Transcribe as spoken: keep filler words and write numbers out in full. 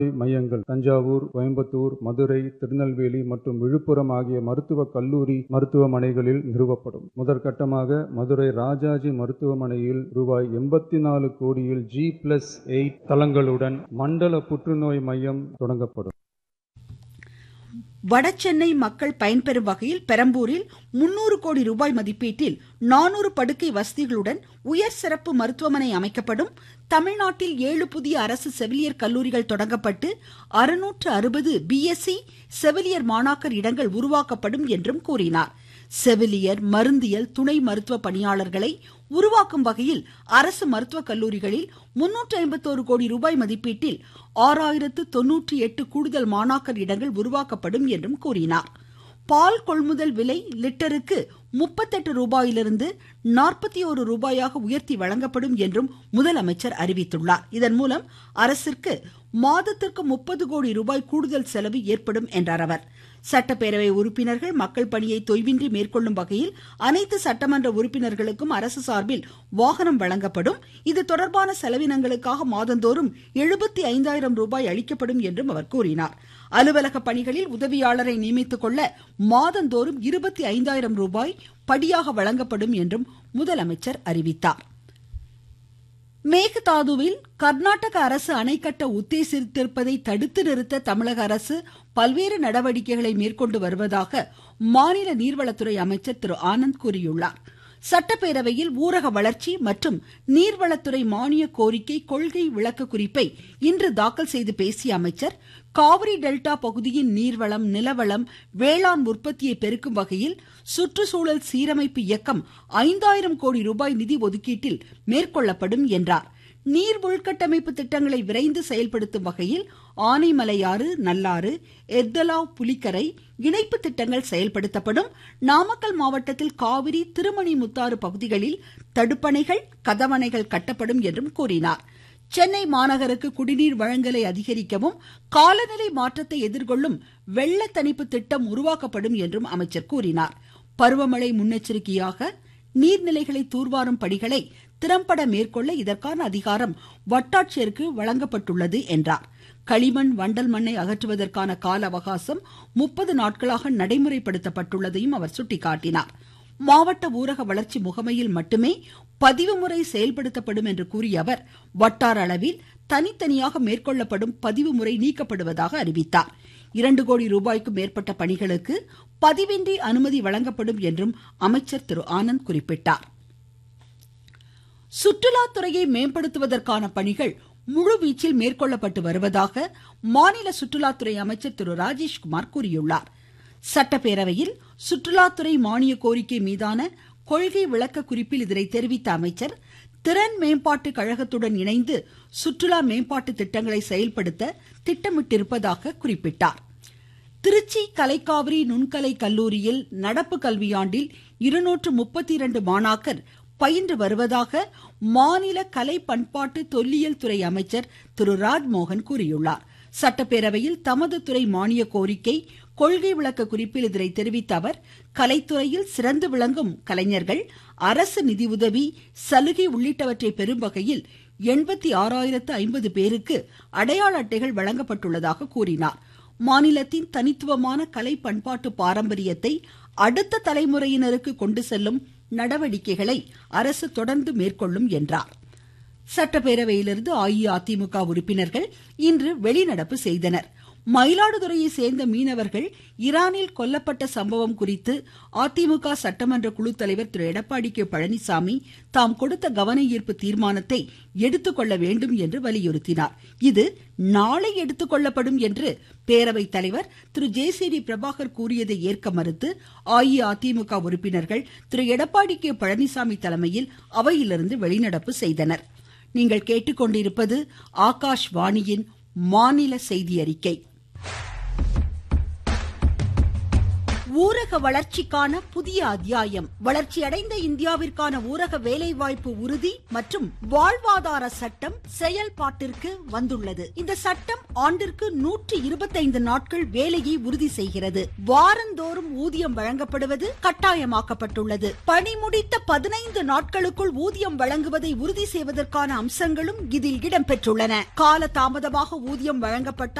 மையங்கள் தஞ்சாவூர், கோயம்புத்தூர், மதுரை, திருநெல்வேலி மற்றும் விழுப்புரம் ஆகிய மருத்துவக் கல்லூரி மருத்துவமனைகளில் நிறுவப்படும். முதற்கட்டமாக மதுரை ராஜாஜி மருத்துவமனையில் ரூபாய் எண்பத்தி நாலு கோடியில் ஜி பிளஸ் எயிட் தளங்களுடன் மண்டல புற்றுநோய் மையம் தொடங்கப்படும். வடசென்னை மக்கள் பயன்பெறும் வகையில் பெரம்பூரில் முன்னூறு கோடி ரூபாய் மதிப்பீட்டில் நானூறு படுக்கை வசதிகளுடன் உயர் சிறப்பு மருத்துவமனை அமைக்கப்படும். தமிழ்நாட்டில் ஏழு புதிய அரசு செவிலியர் கல்லூரிகள் தொடங்கப்பட்டு அறுநூற்று அறுபது பிஎஸ்சி செவிலியர் மாணாக்கர் இடங்கள் உருவாக்கப்படும் என்றும் கூறினார். செவிலியர், மருந்தியல், துணை மருத்துவ பணியாளர்களை உருவாக்கும் வகையில் அரசு மருத்துவக் கல்லூரிகளில் முன்னூற்று ஐம்பத்தோரு கோடி ரூபாய் மதிப்பீட்டில் ஆறாயிரத்து தொன்னூற்றி எட்டு கூடுதல் மாணாக்கர் இடங்கள் உருவாக்கப்படும் என்றும் கூறினார். பால் கொள்முதல் விலை லிட்டருக்கு முப்பத்தெட்டு ரூபாயிலிருந்து நாற்பத்தி ஒரு ரூபாயாக உயர்த்தி வழங்கப்படும் என்றும் முதலமைச்சர் அறிவித்துள்ளார். இதன் மூலம் அரசிற்கு மாதத்திற்கு முப்பது கோடி ரூபாய் கூடுதல் செலவு ஏற்படும் என்றார் அவர். சட்டப்பேரவை உறுப்பினர்கள் மக்கள் பணியை தொய்வின்றி மேற்கொள்ளும் வகையில் அனைத்து சட்டமன்ற உறுப்பினர்களுக்கும் அரசு சார்பில் வாகனம் வழங்கப்படும். இது தொடர்பான செலவினங்களுக்காக மாதந்தோறும் எழுபத்தி ஐந்தாயிரம் ரூபாய் அளிக்கப்படும் என்றும் அவர் கூறினார். அலுவலக பணிகளில் உதவியாளரை நியமித்துக் கொள்ள மாதந்தோறும் இருபத்தி ஐந்தாயிரம் ரூபாய் படியாக வழங்கப்படும் என்றும் முதலமைச்சர் அறிவித்தார். மேகதாதுவில் கர்நாடக அரசு அணை கட்ட உத்தேசித்திருப்பதை தடுத்து நிறுத்த தமிழக அரசு பல்வேறு நடவடிக்கைகளை மேற்கொண்டு வருவதாக மாநில நீர்வளத்துறை அமைச்சர் திரு ஆனந்த் கூறியுள்ளார். சட்டப்பேரவையில் ஊரக வளர்ச்சி மற்றும் நீர்வளத்துறை மானிய கோரிக்கை கொள்கை விளக்க குறிப்பை இன்று தாக்கல் செய்து பேசிய அமைச்சர், காவிரி டெல்டா பகுதியின் நீர்வளம், நிலவளம், வேளாண் உற்பத்தியை பெருக்கும் வகையில் சுற்றுச்சூழல் சீரமைப்பு இயக்கம் ஐந்தாயிரம் கோடி ரூபாய் நிதி ஒதுக்கீட்டில் மேற்கொள்ளப்படும் என்றார். நீர் உள்கட்டமைப்பு திட்டங்களை விரைந்து செயல்படுத்தும் வகையில் ஆனைமலையாறு, நல்லாறு, எர்தலாவ் புலிக்கரை இணைப்பு திட்டங்கள் செயல்படுத்தப்படும். நாமக்கல் மாவட்டத்தில் காவிரி, திருமணிமுத்தாறு பகுதிகளில் தடுப்பணைகள், கதவணைகள் கட்டப்படும் என்றும் கூறினார். சென்னை மாநகருக்கு குடிநீர் வழங்கலை அதிகரிக்கவும் காலநிலை மாற்றத்தை எதிர்கொள்ளும் வெள்ள தணிப்பு திட்டம் உருவாக்கப்படும் என்றும் அமைச்சர் கூறினார். பருவமழை முன்னெச்சரிக்கையாக நீர்நிலைகளை தூர்வாரும் பணிகளை திறம்பட மேற்கொள்ள இதற்கான அதிகாரம் வட்டாட்சியருக்கு வழங்கப்பட்டுள்ளது என்றார். களிமண், வண்டல் மண்ணை அகற்றுவதற்கான கால அவகாசம் முப்பது நாட்களாக நடைமுறைப்படுத்தப்பட்டுள்ளதையும் அவர் சுட்டிக்காட்டினார். மாவட்ட ஊரக வளர்ச்சி முகமையில் மட்டுமே பதிவு முறை செயல்படுத்தப்படும் என்று கூறிய அவர், வட்டார அளவில் தனித்தனியாக மேற்கொள்ளப்படும் பதிவு முறை நீக்கப்படுவதாக அறிவித்தார். இரண்டு கோடி ரூபாய்க்கும் மேற்பட்ட பணிகளுக்கு பதிவின்றி அனுமதி வழங்கப்படும் என்றும் அமைச்சர் திரு ஆனந்த் குறிப்பிட்டார். சுற்றுலாத்துறையை மேம்படுத்துவதற்கான பணிகள் முழுவீச்சில் மேற்கொள்ளப்பட்டு வருவதாக மாநில சுற்றுலாத்துறை அமைச்சர் திரு ராஜேஷ்குமார் கூறியுள்ளார். சட்டப்பேரவையில் சுற்றுலாத்துறை மானிய கோரிக்கை மீதான கொள்கை விளக்க குறிப்பில் இதனை தெரிவித்த அமைச்சர், திறன் மேம்பாட்டு கழகத்துடன் இணைந்து சுற்றுலா மேம்பாட்டு திட்டங்களை செயல்படுத்த திட்டமிட்டிருப்பதாக குறிப்பிட்டார். திருச்சி கலைக்காவிரி நுண்கலை கல்லூரியில் நடப்பு கல்வியாண்டில் இருநூற்று முப்பத்தி இரண்டு மாணாக்கர் பயின்று வருவதாக மாநில கலை பண்பாட்டு தொல்லியல் துறை அமைச்சர் திரு ராஜ்மோகன் கூறியுள்ளார். சட்டப்பேரவையில் தமது துறை மானிய கோரிக்கை கொள்கை விளக்க குறிப்பில் இதனை தெரிவித்த அவர், கலைத்துறையில் சிறந்து விளங்கும் கலைஞர்கள் அரசு நிதியுதவி, சலுகை உள்ளிட்டவற்றை பெறும் வகையில் எண்பத்தி ஆறாயிரத்து ஐம்பது பேருக்கு அடையாள அட்டைகள் வழங்கப்பட்டுள்ளதாக கூறினார். மாநிலத்தின் தனித்துவமான கலை பண்பாட்டு பாரம்பரியத்தை அடுத்த தலைமுறையினருக்கு கொண்டு செல்லும் நடவடிக்கைகளை அரசு தொடர்ந்து மேற்கொள்ளும் என்றார். சட்டப்பேரவையிலிருந்து அஇஅதிமுக உறுப்பினர்கள் இன்று வெளிநடப்பு செய்தனர். மயிலாடுதுறையை சேர்ந்த மீனவர்கள் ஈரானில் கொல்லப்பட்ட சம்பவம் குறித்து அதிமுக சட்டமன்ற குழு தலைவர் திரு எடப்பாடி கே பழனிசாமி தாம் கொடுத்த கவன ஈர்ப்பு தீர்மானத்தை எடுத்துக்கொள்ள வேண்டும் என்று வலியுறுத்தினார். இது நாளை எடுத்துக்கொள்ளப்படும் என்று பேரவைத் தலைவர் திரு ஜே சி டி பிரபாகர் கூறியதை ஏற்க மறுத்து அஇஅதிமுக உறுப்பினர்கள் திரு எடப்பாடி கே பழனிசாமி தலைமையில் அவையிலிருந்து வெளிநடப்பு செய்தனர். நீங்கள் கேட்டுக்கொண்டிருப்பது ஆகாஷ்வாணியின் மாநில செய்தி அறிக்கை. ஊரக வளர்ச்சிக்கான புதிய அத்தியாயம். வளர்ச்சியடைந்த இந்தியாவிற்கான ஊரக வேலைவாய்ப்பு உறுதி மற்றும் வாழ்வாதார சட்டம் செயல்பாட்டிற்கு வந்துள்ளது. இந்த சட்டம் ஆண்டிற்கு நூற்றி இருபத்தைந்து நாட்கள் வேலையை உறுதி செய்கிறது. வாரந்தோறும் ஊதியம் வழங்கப்படுவது கட்டாயமாக்கப்பட்டுள்ளது. பணி முடித்த பதினைந்து நாட்களுக்குள் ஊதியம் வழங்குவதை உறுதி செய்வதற்கான அம்சங்களும் இதில் இடம்பெற்றுள்ளன. கால தாமதமாக ஊதியம் வழங்கப்பட்ட